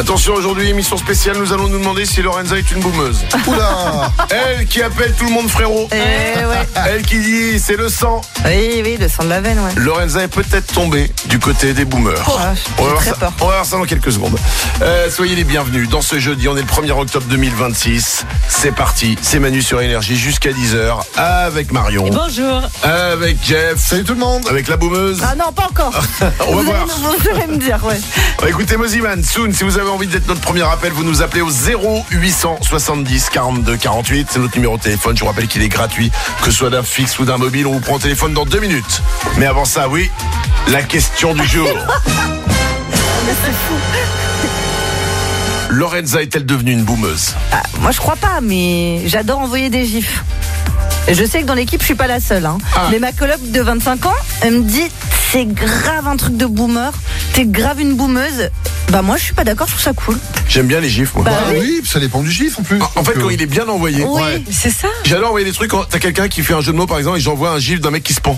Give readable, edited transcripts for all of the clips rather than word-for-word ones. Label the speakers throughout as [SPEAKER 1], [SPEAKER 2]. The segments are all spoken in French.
[SPEAKER 1] Attention, aujourd'hui, émission spéciale, nous allons nous demander si Lorenza est une boumeuse.
[SPEAKER 2] Oula.
[SPEAKER 1] Elle qui appelle tout le monde frérot.
[SPEAKER 3] Ouais.
[SPEAKER 1] Elle qui dit c'est le sang.
[SPEAKER 3] Oui, le sang de la veine, ouais.
[SPEAKER 1] Lorenza est peut-être tombée du côté des boomers. On va voir ça dans quelques secondes. Soyez les bienvenus dans ce jeudi, on est le 1er octobre 2026. C'est parti, c'est Manu sur Énergie jusqu'à 10h avec Marion.
[SPEAKER 4] Et bonjour.
[SPEAKER 1] Avec Jeff.
[SPEAKER 2] Salut tout le monde.
[SPEAKER 1] Avec la boumeuse.
[SPEAKER 3] Ah non, pas encore.
[SPEAKER 1] On va voir.
[SPEAKER 3] Vous allez me dire, ouais.
[SPEAKER 1] Écoutez Moziman, Soon, si vous avez envie d'être notre premier appel, vous nous appelez au 0870 42 48. C'est notre numéro de téléphone. Je vous rappelle qu'il est gratuit, que ce soit d'un fixe ou d'un mobile. On vous prend au téléphone dans 2 minutes. Mais avant ça, oui, la question du jour.
[SPEAKER 3] C'est fou.
[SPEAKER 1] Lorenza est-elle devenue une boumeuse?
[SPEAKER 3] Moi, je crois pas, mais j'adore envoyer des gifs. Et je sais que dans l'équipe, je suis pas la seule. Mais ma coloc de 25 ans, elle me dit c'est grave un truc de boomer. T'es grave une boumeuse. Bah moi, je suis pas d'accord. Je trouve ça cool.
[SPEAKER 1] J'aime bien les gifs, moi.
[SPEAKER 3] Bah
[SPEAKER 2] oui, ça dépend du gif en plus.
[SPEAKER 1] En fait, quand il est bien envoyé.
[SPEAKER 3] Oui,
[SPEAKER 2] Ouais.
[SPEAKER 4] C'est ça.
[SPEAKER 1] J'adore envoyer des trucs quand t'as quelqu'un qui fait un jeu de mots, par exemple, et j'envoie un gif d'un mec qui se pend.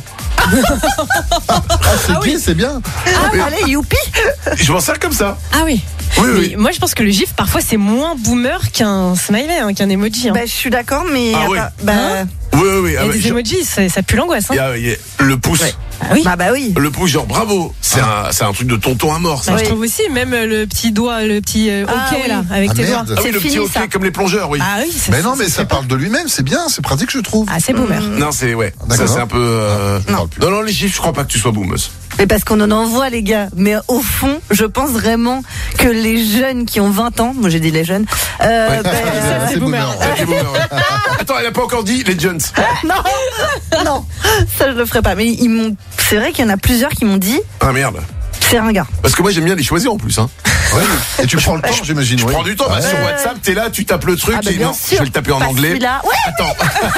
[SPEAKER 2] C'est bien.
[SPEAKER 3] allez, youpi.
[SPEAKER 1] Je m'en sers comme ça.
[SPEAKER 4] Ah oui.
[SPEAKER 1] Oui.
[SPEAKER 4] Mais moi, je pense que le gif, parfois, c'est moins boomer qu'un smiley, qu'un emoji.
[SPEAKER 3] Bah, je suis d'accord, mais
[SPEAKER 1] Ah oui. Oui.
[SPEAKER 4] Il y a des emojis, ça pue l'angoisse.
[SPEAKER 1] Il y a le pouce.
[SPEAKER 4] Ouais. Ah oui.
[SPEAKER 3] Bah oui.
[SPEAKER 1] Le pouce, genre bravo. C'est un truc de tonton à mort, ça.
[SPEAKER 4] Je trouve aussi, même le petit doigt, le petit OK
[SPEAKER 3] oui.
[SPEAKER 4] là, avec tes
[SPEAKER 2] merde.
[SPEAKER 4] doigts.
[SPEAKER 1] Ah oui,
[SPEAKER 3] C'est
[SPEAKER 1] le petit
[SPEAKER 3] fini,
[SPEAKER 1] OK
[SPEAKER 3] ça.
[SPEAKER 1] comme les plongeurs, oui.
[SPEAKER 4] Ah oui,
[SPEAKER 2] Mais non, mais ça parle de lui-même, c'est bien, c'est pratique, je trouve.
[SPEAKER 4] Ah, c'est boomer.
[SPEAKER 1] Non, c'est ouais.
[SPEAKER 2] D'accord.
[SPEAKER 1] Ça c'est un peu.
[SPEAKER 2] parle plus.
[SPEAKER 1] Non, les gifs, je crois pas que tu sois boumeuse.
[SPEAKER 3] Mais parce qu'on en envoie, les gars. Mais au fond, je pense vraiment que les jeunes qui ont 20 ans, moi j'ai dit les jeunes,
[SPEAKER 2] C'est boomer.
[SPEAKER 1] Ok, boomer, ouais. Attends, elle a pas encore dit les jeunes.
[SPEAKER 3] non, ça je le ferai pas. Mais ils m'ont. C'est vrai qu'il y en a plusieurs qui m'ont dit,
[SPEAKER 1] Ah merde.
[SPEAKER 3] c'est un gars.
[SPEAKER 1] Parce que moi j'aime bien les choisir en plus. Hein.
[SPEAKER 2] Ouais. Et tu prends le temps, j'imagine.
[SPEAKER 1] Tu
[SPEAKER 2] oui.
[SPEAKER 1] prends du temps. Bah, sur WhatsApp, t'es là, tu tapes le truc.
[SPEAKER 3] Ah bah
[SPEAKER 1] et
[SPEAKER 3] bien
[SPEAKER 1] non,
[SPEAKER 3] sûr.
[SPEAKER 1] je vais le taper en
[SPEAKER 3] Pas
[SPEAKER 1] anglais.
[SPEAKER 3] celui-là. Ouais.
[SPEAKER 1] Attends.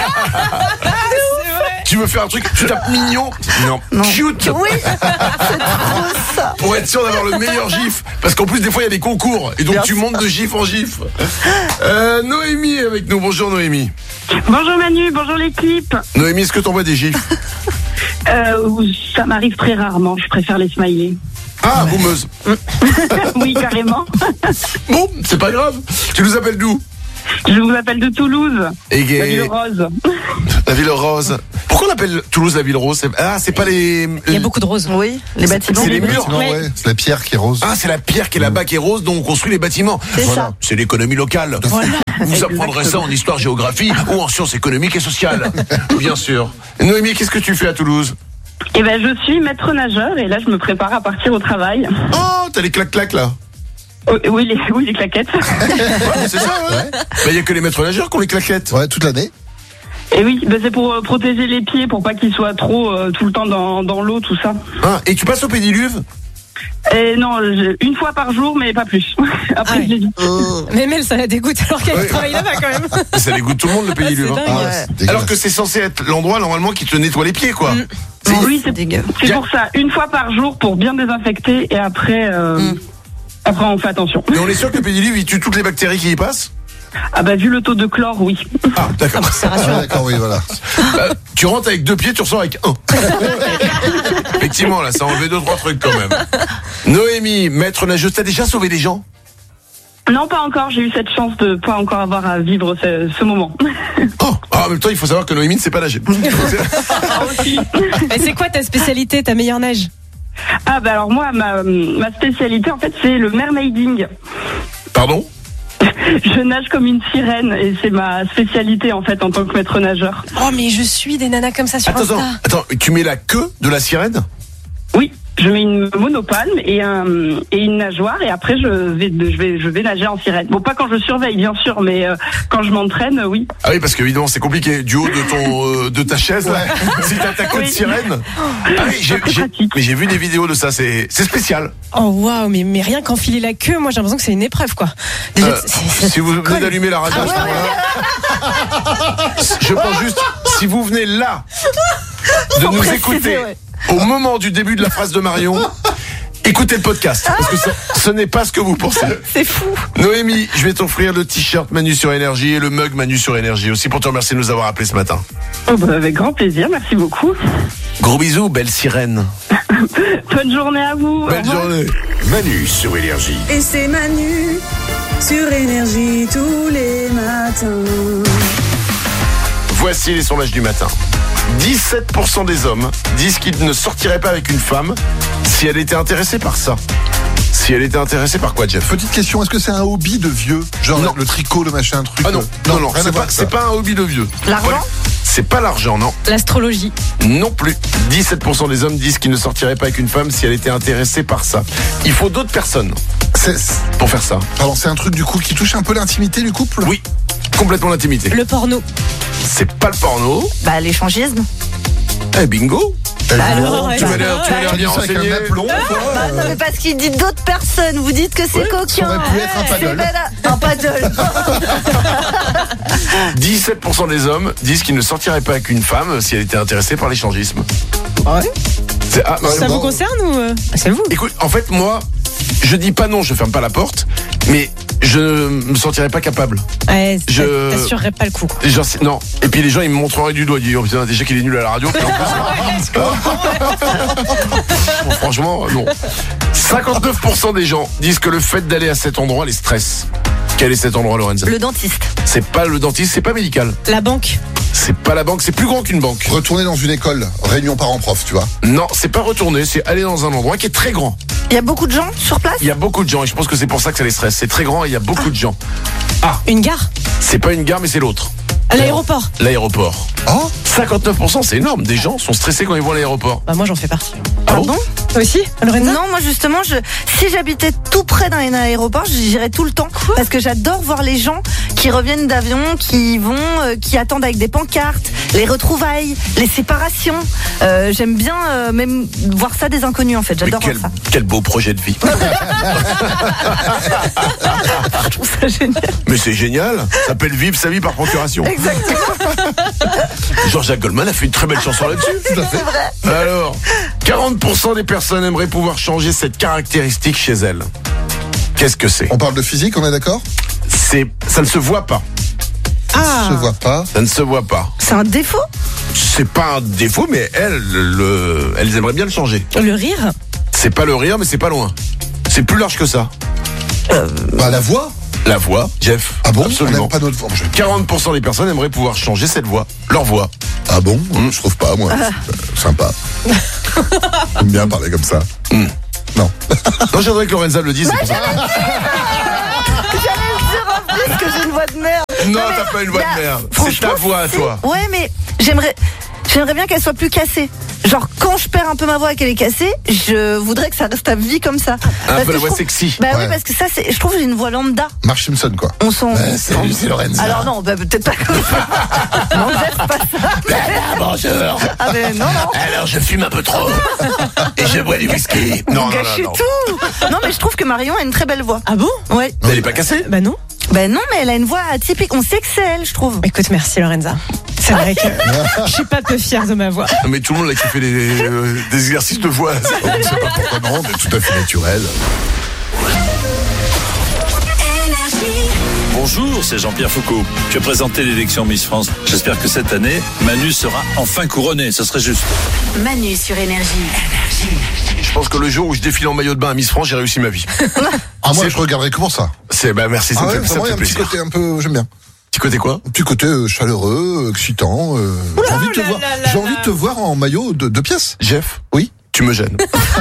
[SPEAKER 1] Tu veux faire un truc, tu tapes mignon. Non. Cute.
[SPEAKER 3] Oui. C'est trop ça.
[SPEAKER 1] Pour être sûr d'avoir le meilleur gif. Parce qu'en plus, des fois, il y a des concours. Et donc,
[SPEAKER 3] Bien
[SPEAKER 1] tu
[SPEAKER 3] sûr.
[SPEAKER 1] montes de gif en gif. Noémie est avec nous. Bonjour, Noémie.
[SPEAKER 5] Bonjour Manu, bonjour l'équipe.
[SPEAKER 1] Noémie, est-ce que t'envoies des gifs?
[SPEAKER 5] Ça m'arrive très rarement, je préfère les smileys.
[SPEAKER 1] Ah, boumeuse.
[SPEAKER 5] Oui, carrément.
[SPEAKER 1] Bon, c'est pas grave. Tu nous appelles d'où?
[SPEAKER 5] Je vous appelle de Toulouse,
[SPEAKER 1] Et
[SPEAKER 5] la ville rose.
[SPEAKER 1] la ville rose. Pourquoi on appelle Toulouse la ville rose? C'est pas les.
[SPEAKER 4] Il y a beaucoup de roses.
[SPEAKER 3] Oui, les bâtiments.
[SPEAKER 1] C'est les murs.
[SPEAKER 2] Effectivement, ouais. C'est la pierre qui est rose.
[SPEAKER 1] Ah, c'est la pierre qui est là-bas qui est rose, donc on construit les bâtiments.
[SPEAKER 3] C'est
[SPEAKER 2] Voilà.
[SPEAKER 3] ça.
[SPEAKER 1] C'est l'économie locale.
[SPEAKER 4] Voilà.
[SPEAKER 1] Vous apprendrez ça en histoire-géographie ou en sciences économiques et sociales. Bien sûr. Noémie, qu'est-ce que tu fais à Toulouse?
[SPEAKER 5] Eh ben, je suis maître nageur et là, je me prépare à partir au travail.
[SPEAKER 1] Oh, t'as les clac-clac là.
[SPEAKER 5] Oui, les claquettes.
[SPEAKER 1] Ouais, c'est ça, ouais. Mais il y a que les maîtres nageurs qui ont les claquettes.
[SPEAKER 2] Ouais, toute l'année.
[SPEAKER 5] Et oui, ben, c'est pour protéger les pieds, pour pas qu'ils soient trop tout le temps dans l'eau, tout ça.
[SPEAKER 1] Ah, et tu passes au pédiluve?
[SPEAKER 5] Et non, une fois par jour, mais pas plus. Après,
[SPEAKER 4] Ah ouais.
[SPEAKER 5] je l'ai dit.
[SPEAKER 4] Même elle, ça la dégoûte alors qu'elle
[SPEAKER 1] Ouais.
[SPEAKER 4] travaille là-bas quand même.
[SPEAKER 1] Ça dégoûte tout le monde le pédiluve.
[SPEAKER 4] C'est
[SPEAKER 1] Hein.
[SPEAKER 4] dingue.
[SPEAKER 2] Ah,
[SPEAKER 3] Ouais.
[SPEAKER 2] c'est dégueulasse.
[SPEAKER 1] Alors que c'est censé être l'endroit normalement qui te nettoie les pieds, quoi.
[SPEAKER 5] Oui, c'est
[SPEAKER 3] dégueu.
[SPEAKER 5] c'est pour ça. Une fois par jour pour bien désinfecter et après, après on fait attention.
[SPEAKER 1] Mais on est sûr que le pédiluve il tue toutes les bactéries qui y passent?
[SPEAKER 5] Ah bah vu le taux de chlore, oui.
[SPEAKER 1] Ah, d'accord.
[SPEAKER 4] C'est
[SPEAKER 2] Ah,
[SPEAKER 4] rassurant.
[SPEAKER 2] d'accord, oui, voilà.
[SPEAKER 1] Tu rentres avec 2 pieds, tu ressors avec 1. Effectivement, là, ça a enlevé 2-3 trucs quand même. Noémie, maître nageuse, t'as déjà sauvé des gens?
[SPEAKER 5] Non, pas encore. J'ai eu cette chance de pas encore avoir à vivre ce moment.
[SPEAKER 1] Oh, en même temps, il faut savoir que Noémie ne sait pas nager.
[SPEAKER 4] Et c'est quoi ta spécialité, ta meilleure nage?
[SPEAKER 5] Ah bah alors moi, ma spécialité en fait, c'est le mermaiding.
[SPEAKER 1] Pardon?
[SPEAKER 5] Je nage comme une sirène et c'est ma spécialité en fait en tant que maître nageur.
[SPEAKER 4] Oh, mais je suis des nanas comme ça sur Insta.
[SPEAKER 1] Attends, tu mets la queue de la sirène?
[SPEAKER 5] Oui, je mets une monopalme et une nageoire et après je vais nager en sirène. Bon, pas quand je surveille bien sûr, mais quand je m'entraîne, oui.
[SPEAKER 1] Ah oui, parce qu'évidemment, c'est compliqué. Du haut de ta chaise, là, si t'as ta queue de
[SPEAKER 5] Oui.
[SPEAKER 1] sirène. Ah oui, mais j'ai vu des vidéos de ça, c'est spécial.
[SPEAKER 4] Oh waouh, mais rien qu'enfiler la queue, moi j'ai l'impression que c'est une épreuve quoi. Déjà,
[SPEAKER 1] Si vous venez d'allumer la radio, à ce moment-là, je pense juste, si vous venez là de nous écouter
[SPEAKER 3] ouais.
[SPEAKER 1] au moment du début de la phrase de Marion, écoutez le podcast, parce que ce n'est pas ce que vous pensez.
[SPEAKER 3] C'est fou.
[SPEAKER 1] Noémie, je vais t'offrir le t-shirt Manu sur Énergie et le mug Manu sur Énergie aussi pour te remercier de nous avoir appelés ce matin.
[SPEAKER 5] Oh bah, avec grand plaisir, merci beaucoup.
[SPEAKER 1] Gros bisous, belle sirène.
[SPEAKER 5] Bonne journée à vous.
[SPEAKER 1] Belle journée.
[SPEAKER 6] Manu sur Énergie.
[SPEAKER 7] Et c'est Manu sur Énergie tous les matins.
[SPEAKER 1] Voici les sondages du matin. 17% des hommes disent qu'ils ne sortiraient pas avec une femme si elle était intéressée par ça. Si elle était intéressée par quoi, Jeff?
[SPEAKER 2] Petite question, est-ce que c'est un hobby de vieux? Genre
[SPEAKER 1] Non.
[SPEAKER 2] le tricot, le machin, un truc?
[SPEAKER 1] Ah non, non,
[SPEAKER 2] rien à voir avec ça.
[SPEAKER 1] c'est pas un hobby de vieux.
[SPEAKER 3] L'argent?
[SPEAKER 1] C'est pas l'argent, non.
[SPEAKER 4] L'astrologie.
[SPEAKER 1] Non plus. 17% des hommes disent qu'ils ne sortiraient pas avec une femme si elle était intéressée par ça. Il faut d'autres personnes pour faire ça.
[SPEAKER 2] Pardon, c'est un truc du coup qui touche un peu l'intimité du couple?
[SPEAKER 1] Oui, complètement l'intimité.
[SPEAKER 4] Le porno.
[SPEAKER 1] C'est pas le porno.
[SPEAKER 3] Bah, l'échangisme.
[SPEAKER 1] Eh, bingo.
[SPEAKER 4] Alors,
[SPEAKER 1] Tu m'as l'air bien
[SPEAKER 2] ça avec
[SPEAKER 1] renseigné.
[SPEAKER 2] un aplomb, quoi.
[SPEAKER 3] Bah, non, mais parce qu'il dit d'autres personnes. Vous dites que c'est coquin.
[SPEAKER 2] Ça aurait pu être un
[SPEAKER 3] C'est
[SPEAKER 2] paddle.
[SPEAKER 3] belle- Un paddle.
[SPEAKER 1] 17% des hommes disent qu'ils ne sortiraient pas avec une femme si elle était intéressée par l'échangisme.
[SPEAKER 4] Ouais. Ça
[SPEAKER 1] bon.
[SPEAKER 4] vous concerne ou c'est vous?
[SPEAKER 1] Écoute, en fait, moi, je dis pas non, je ferme pas la porte, mais je me sentirais pas capable.
[SPEAKER 4] Ouais,
[SPEAKER 1] Je-
[SPEAKER 4] t'assurerais pas le coup.
[SPEAKER 1] Genre, non. Et puis les gens, ils me montreraient du doigt. Ils disent, oh, putain, déjà qu'il est nul à la radio. Puis en plus, bon, franchement, non. 59% des gens disent que le fait d'aller à cet endroit les stresse. Quel est cet endroit, Lorenza?
[SPEAKER 3] Le dentiste.
[SPEAKER 1] C'est pas le dentiste, c'est pas médical.
[SPEAKER 4] La banque.
[SPEAKER 1] C'est pas la banque, c'est plus grand qu'une banque.
[SPEAKER 2] Retourner dans une école, réunion parents-prof, tu vois.
[SPEAKER 1] Non, c'est pas retourner, c'est aller dans un endroit qui est très grand.
[SPEAKER 3] Il y a beaucoup de gens sur place?
[SPEAKER 1] Il y a beaucoup de gens et je pense que c'est pour ça que ça les stresse. C'est très grand et il y a beaucoup de gens.
[SPEAKER 4] Une gare.
[SPEAKER 1] C'est pas une gare, mais c'est l'autre.
[SPEAKER 4] L'aéroport.
[SPEAKER 1] L'aéroport.
[SPEAKER 2] Oh,
[SPEAKER 1] 59%, c'est énorme. Des gens sont stressés quand ils voient l'aéroport.
[SPEAKER 4] Bah moi j'en fais partie.
[SPEAKER 1] Ah bon?
[SPEAKER 4] Toi aussi, Lorenza?
[SPEAKER 3] Non, moi justement, si j'habitais tout près d'un aéroport, j'irais tout le temps. Parce que j'adore voir les gens qui reviennent d'avion, qui vont, qui attendent avec des pancartes, les retrouvailles, les séparations. J'aime bien même voir ça des inconnus en fait.
[SPEAKER 1] Mais
[SPEAKER 3] J'adore voir ça.
[SPEAKER 1] quel beau projet de vie.
[SPEAKER 3] Je trouve ça génial.
[SPEAKER 1] Mais c'est génial. Ça s'appelle Vivre sa vie par procuration.
[SPEAKER 3] Exactement.
[SPEAKER 1] Jean-Jacques Goldman a fait une très belle chanson là-dessus.
[SPEAKER 3] C'est vrai.
[SPEAKER 1] Alors, 40% des personnes aimeraient pouvoir changer cette caractéristique chez elles. Qu'est-ce que c'est?
[SPEAKER 2] on parle de physique, on est d'accord?
[SPEAKER 1] Ça ne se voit pas.
[SPEAKER 2] Ça se voit pas.
[SPEAKER 1] Ça ne se voit pas.
[SPEAKER 3] C'est un défaut?
[SPEAKER 1] C'est pas un défaut, mais elles aimeraient bien le changer.
[SPEAKER 4] Le rire.
[SPEAKER 1] C'est pas le rire, mais c'est pas loin. C'est plus large que ça.
[SPEAKER 2] Bah, la voix.
[SPEAKER 1] La voix, Jeff.
[SPEAKER 2] Ah bon? On
[SPEAKER 1] Absolument.
[SPEAKER 2] n'aime pas notre voix.
[SPEAKER 1] 40% des personnes aimeraient pouvoir changer cette voix. Leur voix.
[SPEAKER 2] Ah bon? Je trouve pas, moi. Sympa. J'aime bien parler comme ça. Non.
[SPEAKER 1] Non, j'aimerais que Lorenza le dise. C'est pour ça.
[SPEAKER 3] J'allais le dire en plus que j'ai une voix de merde.
[SPEAKER 1] Non,
[SPEAKER 3] mais
[SPEAKER 1] t'as pas une voix de
[SPEAKER 3] là,
[SPEAKER 1] merde. C'est ta voix à
[SPEAKER 3] c'est-
[SPEAKER 1] toi.
[SPEAKER 3] Ouais, mais j'aimerais bien qu'elle soit plus cassée. Genre, quand je perds un peu ma voix et qu'elle est cassée, je voudrais que ça reste à vie comme ça.
[SPEAKER 1] Un
[SPEAKER 3] Parce
[SPEAKER 1] peu
[SPEAKER 3] que
[SPEAKER 1] la
[SPEAKER 3] je
[SPEAKER 1] voix
[SPEAKER 3] trouve-
[SPEAKER 1] sexy.
[SPEAKER 3] Bah oui,
[SPEAKER 2] Ouais.
[SPEAKER 3] parce que ça, je trouve que j'ai une voix lambda.
[SPEAKER 2] Marge Simpson, quoi.
[SPEAKER 3] On s'en.
[SPEAKER 2] Salut, c'est Lorenza.
[SPEAKER 3] Alors non, bah, peut-être pas comme ça. Non, Jeff, pas ça.
[SPEAKER 1] Bonjour.
[SPEAKER 3] Ah, mais non.
[SPEAKER 1] Alors, je fume un peu trop. Et je bois du whisky. Non,
[SPEAKER 3] Vous gâchez tout. Non, mais je trouve que Marion a une très belle voix.
[SPEAKER 4] Ah bon?
[SPEAKER 3] Ouais.
[SPEAKER 1] Mais elle est pas cassée?
[SPEAKER 4] Bah non.
[SPEAKER 3] Ben non, mais elle a une voix atypique. On sait que c'est elle, je trouve.
[SPEAKER 4] Écoute, merci Lorenza. C'est vrai que je suis pas peu fière de ma voix.
[SPEAKER 1] Non, mais tout le monde là qui fait des exercices de voix.
[SPEAKER 2] On ne sait pas pourquoi non, mais tout à fait naturel.
[SPEAKER 8] Bonjour, c'est Jean-Pierre Foucault. Je vais présenter l'élection Miss France. J'espère que cette année, Manu sera enfin couronné. Ce serait juste.
[SPEAKER 7] Manu sur Énergie.
[SPEAKER 1] Je pense que le jour où je défile en maillot de bain à Miss France, j'ai réussi ma vie.
[SPEAKER 2] Ah, moi,
[SPEAKER 1] C'est-
[SPEAKER 2] je regarderai que pour ça.
[SPEAKER 1] Merci, ça
[SPEAKER 2] Ah
[SPEAKER 1] me
[SPEAKER 2] ouais,
[SPEAKER 1] fait, ça me
[SPEAKER 2] vraiment, il y
[SPEAKER 1] fait
[SPEAKER 2] a un petit
[SPEAKER 1] plaisir.
[SPEAKER 2] côté un peu, j'aime bien.
[SPEAKER 1] Petit côté quoi?
[SPEAKER 2] Un petit côté chaleureux, excitant. J'ai envie de te voir. J'ai envie de te voir en maillot de pièces.
[SPEAKER 1] Jeff?
[SPEAKER 2] Oui.
[SPEAKER 1] Tu me gênes.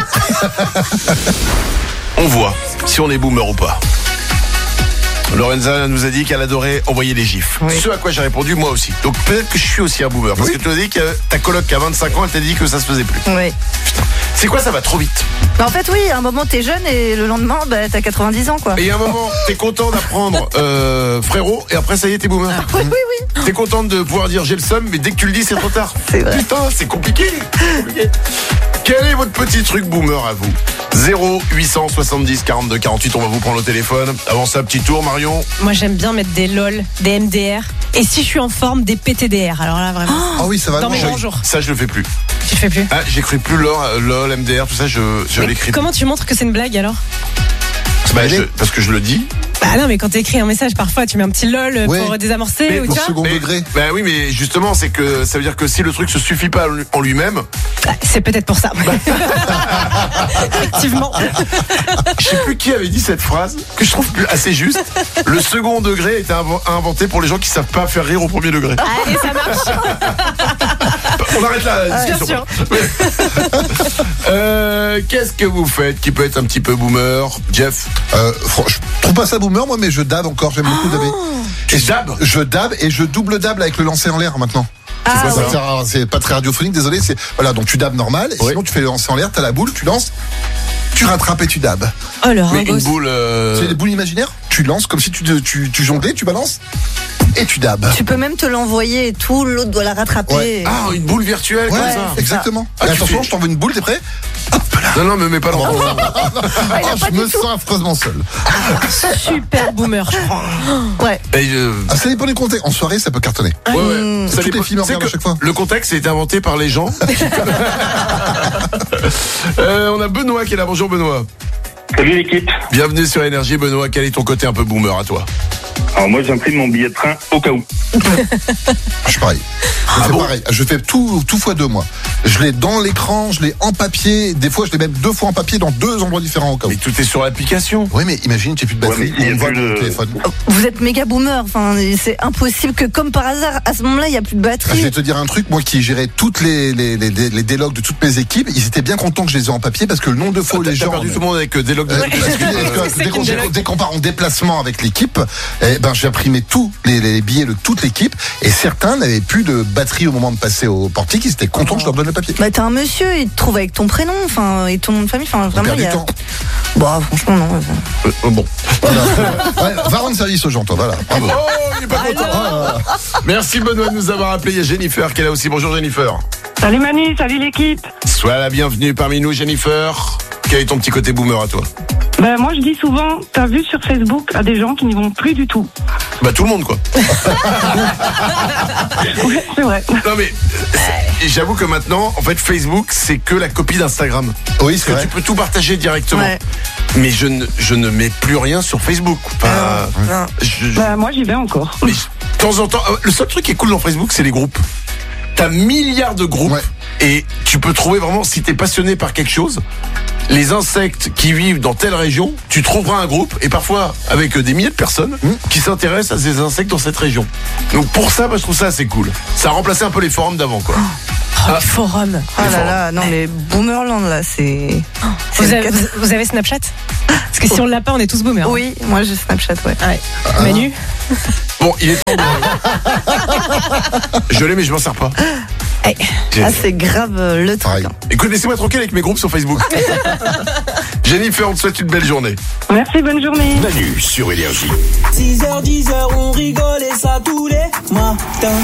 [SPEAKER 1] On voit si on est boomer ou pas. Lorenza nous a dit qu'elle adorait envoyer des gifs.
[SPEAKER 3] Oui.
[SPEAKER 1] Ce à quoi j'ai répondu moi aussi. Donc peut-être que je suis aussi un boomer. Parce
[SPEAKER 2] Oui.
[SPEAKER 1] que tu as dit que ta coloc qui a 25 ans, elle t'a dit que ça se faisait plus.
[SPEAKER 3] Oui.
[SPEAKER 1] C'est quoi, ça va trop vite.
[SPEAKER 3] En fait, oui, à un moment, t'es jeune et le lendemain, bah, t'as 90 ans, quoi.
[SPEAKER 1] Et à un moment, t'es content d'apprendre frérot, et après ça y est, t'es boomer.
[SPEAKER 3] Oui, oui, oui.
[SPEAKER 1] T'es contente de pouvoir dire j'ai le seum, mais dès que tu le dis, c'est trop tard.
[SPEAKER 3] C'est vrai.
[SPEAKER 1] Putain, c'est compliqué. Quel est votre petit truc boomer à vous? 0870 42 48, on va vous prendre au téléphone. Avant ça, petit tour, Marion.
[SPEAKER 4] Moi j'aime bien mettre des LOL, des MDR. Et si je suis en forme, des PTDR. Alors là vraiment.
[SPEAKER 2] Ah oui, ça va.
[SPEAKER 4] Dans mes
[SPEAKER 2] loin.
[SPEAKER 4] grands jours.
[SPEAKER 1] Ça, je le fais plus.
[SPEAKER 4] Tu le fais plus.
[SPEAKER 1] Ah, j'écris plus LOL, MDR, tout ça, je
[SPEAKER 4] Mais
[SPEAKER 1] l'écris.
[SPEAKER 4] comment tu montres que c'est une blague alors?
[SPEAKER 1] Parce que je le dis.
[SPEAKER 4] Bah non, mais quand t'écris un message, parfois tu mets un petit lol
[SPEAKER 2] Ouais.
[SPEAKER 4] pour désamorcer
[SPEAKER 1] Mais
[SPEAKER 4] ou
[SPEAKER 2] Pour
[SPEAKER 4] tu vois.
[SPEAKER 2] second degré.
[SPEAKER 1] Bah oui, mais justement, c'est que ça veut dire que si le truc se suffit pas en lui-même,
[SPEAKER 4] C'est peut-être pour ça. Effectivement.
[SPEAKER 1] je sais plus qui avait dit cette phrase que je trouve assez juste. Le second degré a été inventé pour les gens qui savent pas faire rire au premier degré.
[SPEAKER 4] Allez, ça marche.
[SPEAKER 1] On arrête là la
[SPEAKER 4] Bien
[SPEAKER 1] discussion.
[SPEAKER 4] sûr.
[SPEAKER 1] Qu'est-ce que vous faites qui peut être un petit peu boomer, Jeff?
[SPEAKER 2] Je trouve pas ça boomer, moi, mais je dab encore. J'aime beaucoup dabber.
[SPEAKER 1] Tu dabs?
[SPEAKER 2] Je dab et je double dab avec le lancer en l'air maintenant.
[SPEAKER 3] Ah,
[SPEAKER 2] C'est pas- c'est pas très radiophonique, désolé. C'est voilà, donc tu dabs normal. Et
[SPEAKER 1] Oui.
[SPEAKER 2] sinon, tu fais le lancer en l'air. T'as la boule, tu lances, tu rattrapes et tu dabs.
[SPEAKER 4] Oh, le
[SPEAKER 1] Mais une
[SPEAKER 4] ringos.
[SPEAKER 1] boule.
[SPEAKER 2] C'est des boules imaginaires. Tu lances comme si tu jonglais, tu balances et tu dabs.
[SPEAKER 3] Tu peux même te l'envoyer et tout, l'autre doit la rattraper.
[SPEAKER 2] Ouais.
[SPEAKER 1] Ah, une boule virtuelle
[SPEAKER 2] Ouais,
[SPEAKER 1] comme ça.
[SPEAKER 2] exactement.
[SPEAKER 1] Ah,
[SPEAKER 2] Et
[SPEAKER 1] tu
[SPEAKER 2] attention,
[SPEAKER 1] fais-
[SPEAKER 2] je t'envoie une boule, t'es prêt?
[SPEAKER 1] Non, non, me mets pas dans
[SPEAKER 3] il a
[SPEAKER 2] Je
[SPEAKER 3] pas
[SPEAKER 2] me
[SPEAKER 3] du tout.
[SPEAKER 2] sens affreusement seul.
[SPEAKER 4] Super boomer, je crois.
[SPEAKER 3] Ouais.
[SPEAKER 2] Ah, ça dépend du contexte. En soirée, ça peut cartonner.
[SPEAKER 1] Ouais, ouais.
[SPEAKER 2] Toutes les
[SPEAKER 1] dépend-
[SPEAKER 2] filles me
[SPEAKER 1] tu sais
[SPEAKER 2] regardent
[SPEAKER 1] que
[SPEAKER 2] à chaque fois.
[SPEAKER 1] Le contexte a été inventé par les gens. On a Benoît qui est là. Bonjour Benoît.
[SPEAKER 9] Salut l'équipe.
[SPEAKER 1] Bienvenue sur Énergie. Benoît, quel est ton côté un peu boomer à toi?
[SPEAKER 9] Alors moi j'imprime mon billet de train au cas où.
[SPEAKER 2] Je suis pareil. Je fais pareil. Je fais tout fois deux, moi. Je l'ai dans l'écran, je l'ai en papier. Des fois, je l'ai même 2 fois en papier dans 2 endroits différents au cas où.
[SPEAKER 1] Mais tout est sur l'application.
[SPEAKER 2] Oui, mais imagine, j'ai plus de batterie.
[SPEAKER 9] Ouais, mais il y a
[SPEAKER 2] on voit
[SPEAKER 9] plus
[SPEAKER 2] le
[SPEAKER 9] le-
[SPEAKER 2] téléphone.
[SPEAKER 3] Vous êtes méga boomer. Enfin, c'est impossible que, comme par hasard, à ce moment-là, il n'y a plus de
[SPEAKER 2] Je
[SPEAKER 3] batterie.
[SPEAKER 2] vais te dire un truc, moi qui gérais toutes les délogs de toutes mes équipes, ils étaient bien contents que je les ai en papier parce que le nombre de fois où les
[SPEAKER 1] T'as
[SPEAKER 2] gens.
[SPEAKER 1] perdu tout le monde avec des logs de
[SPEAKER 2] Parce que dès qu'on part en déplacement avec l'équipe, j'ai imprimé tous les billets de toute l'équipe et certains n'avaient plus de batterie au moment de passer au portique, ils étaient contents que je leur donne le papier.
[SPEAKER 3] Bah, t'es un monsieur, il te trouve avec ton prénom, enfin, et ton nom de famille, enfin,
[SPEAKER 2] On
[SPEAKER 3] vraiment,
[SPEAKER 2] perd
[SPEAKER 3] il y
[SPEAKER 2] du
[SPEAKER 3] a.
[SPEAKER 2] temps.
[SPEAKER 3] Bah, franchement, non.
[SPEAKER 1] Bon.
[SPEAKER 2] Voilà. Ouais, va rendre service aux gens, toi, voilà. Bravo.
[SPEAKER 1] Oh, il est pas content. Merci Benoît de nous avoir appelé. Il y a Jennifer qui est là aussi. Bonjour Jennifer.
[SPEAKER 5] Salut Manu, salut l'équipe.
[SPEAKER 1] Sois la bienvenue parmi nous Jennifer. Quel est ton petit côté boomer à toi?
[SPEAKER 5] Ben, moi je dis souvent, t'as vu sur Facebook à des gens qui n'y vont plus du tout.
[SPEAKER 1] Bah tout le monde quoi.
[SPEAKER 5] Ouais, c'est vrai.
[SPEAKER 1] Non mais j'avoue que maintenant en fait Facebook c'est que la copie d'Instagram.
[SPEAKER 2] Oui, c'est
[SPEAKER 1] Que
[SPEAKER 2] vrai.
[SPEAKER 1] tu peux tout partager directement.
[SPEAKER 3] Ouais.
[SPEAKER 1] Mais je ne mets plus rien sur Facebook. Enfin,
[SPEAKER 3] Non.
[SPEAKER 5] Ben, moi j'y vais encore.
[SPEAKER 1] mais de temps en temps, le seul truc qui est cool dans Facebook, c'est les groupes. T'as milliards de groupes
[SPEAKER 2] Ouais.
[SPEAKER 1] et tu peux trouver vraiment, si t'es passionné par quelque chose, les insectes qui vivent dans telle région, tu trouveras un groupe et parfois avec des milliers de personnes qui s'intéressent à ces insectes dans cette région. Donc pour ça, moi, je trouve ça assez cool. Ça a remplacé un peu les forums d'avant, quoi.
[SPEAKER 4] Oh, le forum.
[SPEAKER 3] Ah là là, non, mais Boomerland, là, c'est.
[SPEAKER 4] Vous avez Snapchat? Parce que si on l'a pas, on est tous boomers.
[SPEAKER 3] Oui, moi, j'ai Snapchat, ouais.
[SPEAKER 4] Ouais. Manu?
[SPEAKER 1] Bon, il est temps de... Je l'ai, mais je m'en sers pas.
[SPEAKER 4] Hey.
[SPEAKER 3] Ah, c'est grave le truc.
[SPEAKER 2] Pareil.
[SPEAKER 3] hein.
[SPEAKER 1] Écoute, laissez-moi tranquille avec mes groupes sur Facebook. Jennifer, on te souhaite une belle journée.
[SPEAKER 5] Merci, bonne journée.
[SPEAKER 6] Manu sur Énergie.
[SPEAKER 7] 6h, 10h, on rigole et ça tous les matins.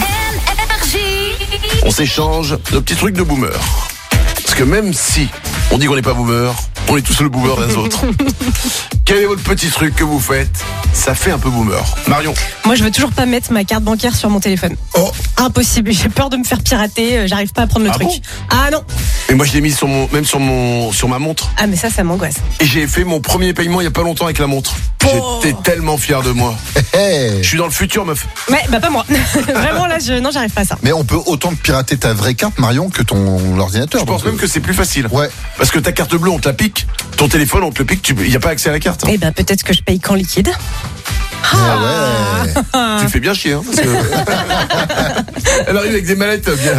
[SPEAKER 1] On s'échange nos petits trucs de boomer. Parce que même si on dit qu'on n'est pas boomer, on est tous le boomer des autres. Quel est votre petit truc que vous faites? Ça fait un peu boomer. Marion.
[SPEAKER 4] Moi, je veux toujours pas mettre ma carte bancaire sur mon téléphone.
[SPEAKER 2] Oh,
[SPEAKER 4] Impossible. J'ai peur de me faire pirater. J'arrive pas à prendre le
[SPEAKER 1] Ah
[SPEAKER 4] truc.
[SPEAKER 1] bon
[SPEAKER 4] Ah non.
[SPEAKER 1] Et moi je l'ai mis sur ma montre.
[SPEAKER 4] Ah, mais ça m'angoisse.
[SPEAKER 1] Et j'ai fait mon premier paiement il y a pas longtemps avec la montre. J'étais tellement fier de moi.
[SPEAKER 2] hey.
[SPEAKER 1] Je suis dans le futur, meuf.
[SPEAKER 4] Ouais, bah pas moi. Vraiment là, non, j'arrive pas à ça.
[SPEAKER 2] Mais on peut autant te pirater ta vraie carte, Marion, que ton ordinateur.
[SPEAKER 1] Je pense
[SPEAKER 2] donc,
[SPEAKER 1] même que c'est plus facile.
[SPEAKER 2] Ouais.
[SPEAKER 1] Parce que ta carte bleue, on te la pique. Ton téléphone, on te le pique. Il n'y a pas accès à la carte.
[SPEAKER 4] Eh ben peut-être que je paye qu'en liquide.
[SPEAKER 2] Ah ouais.
[SPEAKER 1] Tu fais bien chier, hein, parce que... Elle arrive avec des mallettes bien.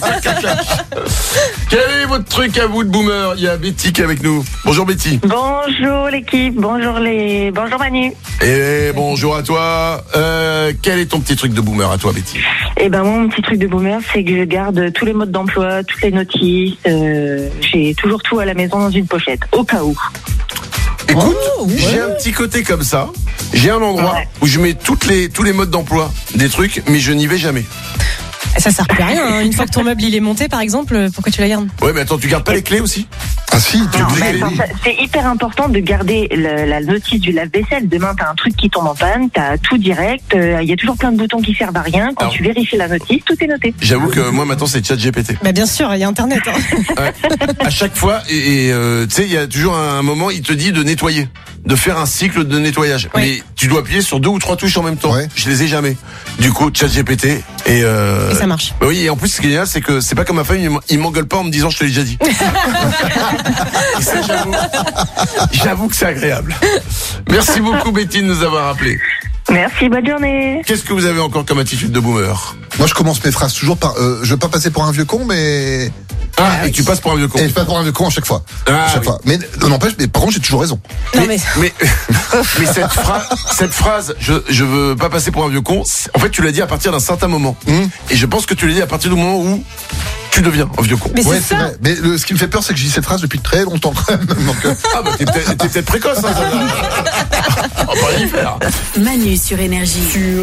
[SPEAKER 1] Quel est votre truc à vous de boomer? Il y a Betty qui est avec nous. Bonjour Betty.
[SPEAKER 5] Bonjour l'équipe, bonjour Manu.
[SPEAKER 1] Et bonjour à toi. Quel est ton petit truc de boomer à toi, Betty?
[SPEAKER 5] Eh ben mon petit truc de boomer, c'est que je garde tous les modes d'emploi, toutes les notices. J'ai toujours tout à la maison dans une pochette, au cas où.
[SPEAKER 1] Écoute, j'ai un petit côté comme ça. J'ai un endroit
[SPEAKER 5] Ouais.
[SPEAKER 1] où je mets tous les modes d'emploi des trucs, mais je n'y vais jamais.
[SPEAKER 4] Ça sert plus à rien. Hein. Une fois que ton meuble il est monté, par exemple, pourquoi tu la gardes?
[SPEAKER 1] Ouais, mais attends, tu gardes pas les clés aussi?
[SPEAKER 2] Ah si, tu
[SPEAKER 5] Non,
[SPEAKER 2] oublies
[SPEAKER 5] mais
[SPEAKER 2] les
[SPEAKER 5] attends, c'est hyper important de garder la notice du lave-vaisselle. Demain, t'as un truc qui tombe en panne, t'as tout direct. Il y a toujours plein de boutons qui servent à rien. Quand
[SPEAKER 1] Alors.
[SPEAKER 5] tu vérifies la notice, tout est noté.
[SPEAKER 1] J'avoue que moi maintenant c'est ChatGPT.
[SPEAKER 4] Bah bien sûr, il y a Internet. Hein.
[SPEAKER 1] Ouais. À chaque fois, et tu sais, il y a toujours un moment, il te dit de nettoyer. de faire un cycle de nettoyage.
[SPEAKER 4] Oui.
[SPEAKER 1] Mais tu dois appuyer sur 2 ou 3 touches en même temps.
[SPEAKER 2] Ouais.
[SPEAKER 1] Je les ai jamais. Du coup, ChatGPT et
[SPEAKER 4] ça marche.
[SPEAKER 1] Bah oui, et en plus, ce qui est génial, c'est que c'est pas comme ma femme, il m'engueule pas en me disant je te l'ai déjà dit. Et ça, j'avoue que c'est agréable. Merci beaucoup, Betty, de nous avoir appelés.
[SPEAKER 5] Merci, bonne journée.
[SPEAKER 1] Qu'est-ce que vous avez encore comme attitude de boomer?
[SPEAKER 2] Moi, je commence mes phrases toujours par je veux pas passer pour un vieux con, mais
[SPEAKER 1] Et tu passes pour un vieux con.
[SPEAKER 2] et je passe pour un vieux con à chaque fois. Fois. Mais n'empêche, mais par contre, j'ai toujours raison.
[SPEAKER 4] Non, mais...
[SPEAKER 1] Mais cette phrase, je veux pas passer pour un vieux con, en fait, tu l'as dit à partir d'un certain moment. Et je pense que tu l'as dit à partir du moment où tu deviens un vieux con.
[SPEAKER 4] Mais
[SPEAKER 2] Ouais,
[SPEAKER 4] c'est ça.
[SPEAKER 2] vrai. Mais ce qui me fait peur, c'est que je dis cette phrase depuis très longtemps quand même. Donc,
[SPEAKER 1] Ah bah t'es peut-être précoce, hein, ça. On va pas y faire.
[SPEAKER 7] Manu sur Énergie.